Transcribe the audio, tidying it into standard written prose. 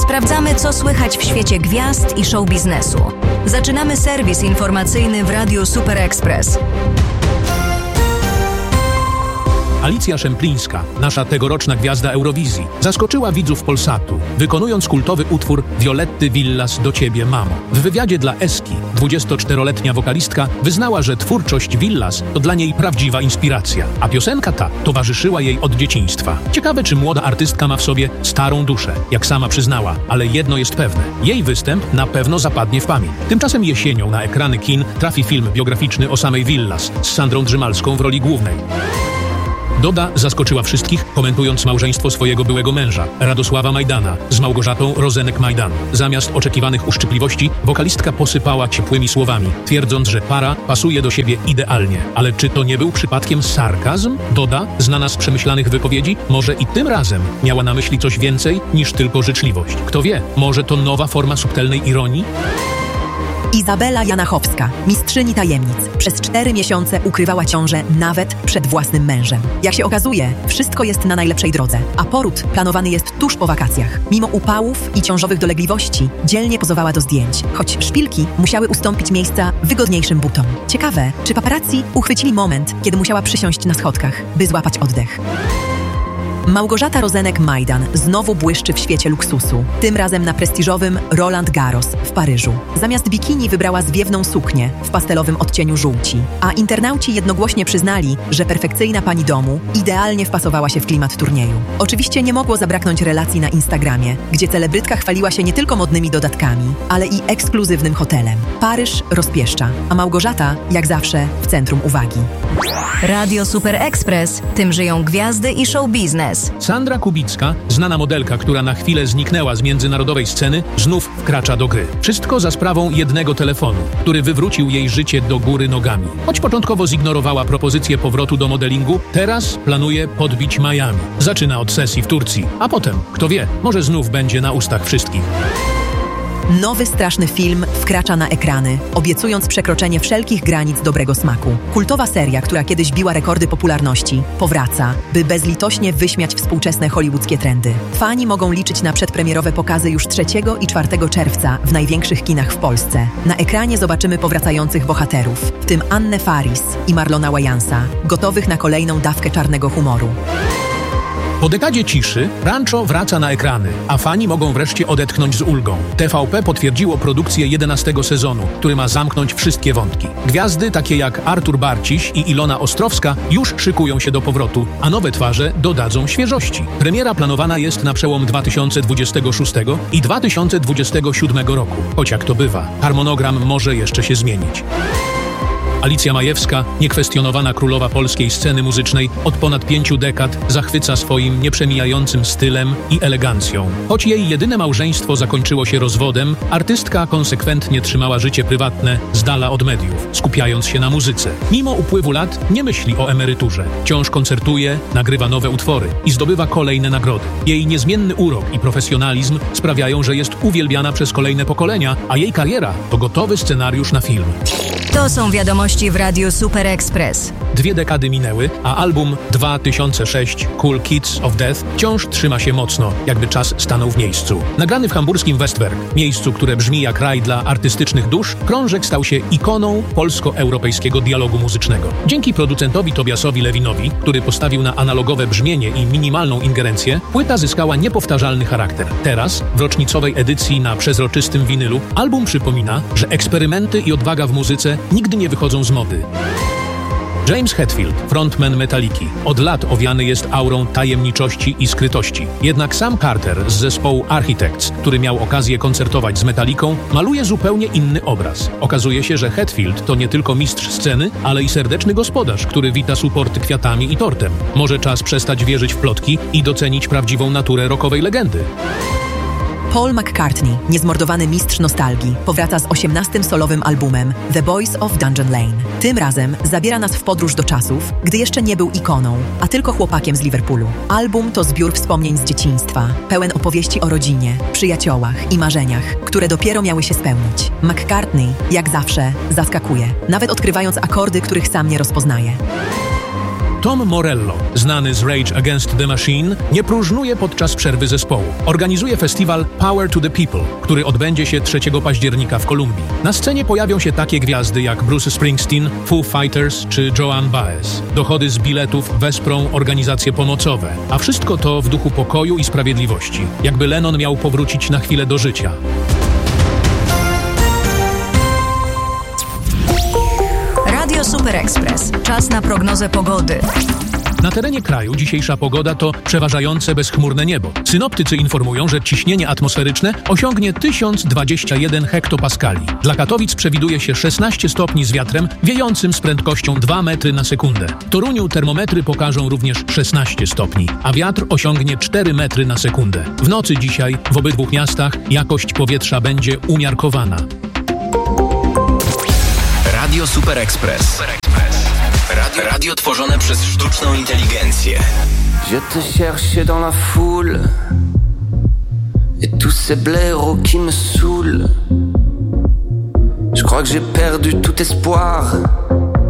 Sprawdzamy, co słychać w świecie gwiazd i show biznesu. Zaczynamy serwis informacyjny w Radiu Super Express. Alicja Szemplińska, nasza tegoroczna gwiazda Eurowizji, zaskoczyła widzów Polsatu, wykonując kultowy utwór Violetty Villas Do Ciebie, Mamo. W wywiadzie dla Eski 24-letnia wokalistka wyznała, że twórczość Villas to dla niej prawdziwa inspiracja, a piosenka ta towarzyszyła jej od dzieciństwa. Ciekawe, czy młoda artystka ma w sobie starą duszę, jak sama przyznała, ale jedno jest pewne. Jej występ na pewno zapadnie w pamięć. Tymczasem jesienią na ekrany kin trafi film biograficzny o samej Villas z Sandrą Drzymalską w roli głównej. Doda zaskoczyła wszystkich, komentując małżeństwo swojego byłego męża, Radosława Majdana, z Małgorzatą Rozenek-Majdan. Zamiast oczekiwanych uszczypliwości, wokalistka posypała ciepłymi słowami, twierdząc, że para pasuje do siebie idealnie. Ale czy to nie był przypadkiem sarkazm? Doda, znana z przemyślanych wypowiedzi, może i tym razem miała na myśli coś więcej niż tylko życzliwość. Kto wie, może to nowa forma subtelnej ironii? Izabela Janachowska, mistrzyni tajemnic, przez 4 miesiące ukrywała ciążę nawet przed własnym mężem. Jak się okazuje, wszystko jest na najlepszej drodze, a poród planowany jest tuż po wakacjach. Mimo upałów i ciążowych dolegliwości, dzielnie pozowała do zdjęć, choć szpilki musiały ustąpić miejsca wygodniejszym butom. Ciekawe, czy paparazzi uchwycili moment, kiedy musiała przysiąść na schodkach, by złapać oddech. Małgorzata Rozenek-Majdan znowu błyszczy w świecie luksusu, tym razem na prestiżowym Roland Garros w Paryżu. Zamiast bikini wybrała zwiewną suknię w pastelowym odcieniu żółci, a internauci jednogłośnie przyznali, że perfekcyjna pani domu idealnie wpasowała się w klimat turnieju. Oczywiście nie mogło zabraknąć relacji na Instagramie, gdzie celebrytka chwaliła się nie tylko modnymi dodatkami, ale i ekskluzywnym hotelem. Paryż rozpieszcza, a Małgorzata, jak zawsze, w centrum uwagi. Radio Super Express, tym żyją gwiazdy i show biznes. Sandra Kubicka, znana modelka, która na chwilę zniknęła z międzynarodowej sceny, znów wkracza do gry. Wszystko za sprawą jednego telefonu, który wywrócił jej życie do góry nogami. Choć początkowo zignorowała propozycję powrotu do modelingu, teraz planuje podbić Miami. Zaczyna od sesji w Turcji, a potem, kto wie, może znów będzie na ustach wszystkich. Nowy straszny film wkracza na ekrany, obiecując przekroczenie wszelkich granic dobrego smaku. Kultowa seria, która kiedyś biła rekordy popularności, powraca, by bezlitośnie wyśmiać współczesne hollywoodzkie trendy. Fani mogą liczyć na przedpremierowe pokazy już 3 i 4 czerwca w największych kinach w Polsce. Na ekranie zobaczymy powracających bohaterów, w tym Annę Faris i Marlona Wayansa, gotowych na kolejną dawkę czarnego humoru. Po dekadzie ciszy Rancho wraca na ekrany, a fani mogą wreszcie odetchnąć z ulgą. TVP potwierdziło produkcję 11 sezonu, który ma zamknąć wszystkie wątki. Gwiazdy takie jak Artur Barciś i Ilona Ostrowska już szykują się do powrotu, a nowe twarze dodadzą świeżości. Premiera planowana jest na przełom 2026 i 2027 roku. Choć jak to bywa, harmonogram może jeszcze się zmienić. Alicja Majewska, niekwestionowana królowa polskiej sceny muzycznej, od ponad 5 dekad zachwyca swoim nieprzemijającym stylem i elegancją. Choć jej jedyne małżeństwo zakończyło się rozwodem, artystka konsekwentnie trzymała życie prywatne z dala od mediów, skupiając się na muzyce. Mimo upływu lat nie myśli o emeryturze. Wciąż koncertuje, nagrywa nowe utwory i zdobywa kolejne nagrody. Jej niezmienny urok i profesjonalizm sprawiają, że jest uwielbiana przez kolejne pokolenia, a jej kariera to gotowy scenariusz na film. To są wiadomości w Radiu Super Express. 2 dekady minęły, a album 2006 Cool Kids of Death wciąż trzyma się mocno, jakby czas stanął w miejscu. Nagrany w hamburskim Westwerk, miejscu, które brzmi jak raj dla artystycznych dusz, krążek stał się ikoną polsko-europejskiego dialogu muzycznego. Dzięki producentowi Tobiasowi Lewinowi, który postawił na analogowe brzmienie i minimalną ingerencję, płyta zyskała niepowtarzalny charakter. Teraz, w rocznicowej edycji na przezroczystym winylu, album przypomina, że eksperymenty i odwaga w muzyce nigdy nie wychodzą z mody. James Hetfield, frontman Metaliki, od lat owiany jest aurą tajemniczości i skrytości. Jednak Sam Carter z zespołu Architects, który miał okazję koncertować z Metaliką, maluje zupełnie inny obraz. Okazuje się, że Hetfield to nie tylko mistrz sceny, ale i serdeczny gospodarz, który wita suporty kwiatami i tortem. Może czas przestać wierzyć w plotki i docenić prawdziwą naturę rockowej legendy. Paul McCartney, niezmordowany mistrz nostalgii, powraca z 18. solowym albumem The Boys of Dungeon Lane. Tym razem zabiera nas w podróż do czasów, gdy jeszcze nie był ikoną, a tylko chłopakiem z Liverpoolu. Album to zbiór wspomnień z dzieciństwa, pełen opowieści o rodzinie, przyjaciołach i marzeniach, które dopiero miały się spełnić. McCartney, jak zawsze, zaskakuje, nawet odkrywając akordy, których sam nie rozpoznaje. Tom Morello, znany z Rage Against the Machine, nie próżnuje podczas przerwy zespołu. Organizuje festiwal Power to the People, który odbędzie się 3 października w Kolumbii. Na scenie pojawią się takie gwiazdy jak Bruce Springsteen, Foo Fighters czy Joan Baez. Dochody z biletów wesprą organizacje pomocowe, a wszystko to w duchu pokoju i sprawiedliwości, jakby Lennon miał powrócić na chwilę do życia. Radio Super Express. Czas na prognozę pogody. Na terenie kraju dzisiejsza pogoda to przeważające bezchmurne niebo. Synoptycy informują, że ciśnienie atmosferyczne osiągnie 1021 hektopaskali. Dla Katowic przewiduje się 16 stopni z wiatrem wiejącym z prędkością 2 metry na sekundę. W Toruniu termometry pokażą również 16 stopni, a wiatr osiągnie 4 metry na sekundę. W nocy dzisiaj w obydwu miastach jakość powietrza będzie umiarkowana. Radio Super Express. Radio tworzone przez sztuczną inteligencję. Je te cherchais dans la foule et tous ces blaireaux qui me saoulent. Je crois que j'ai perdu tout espoir.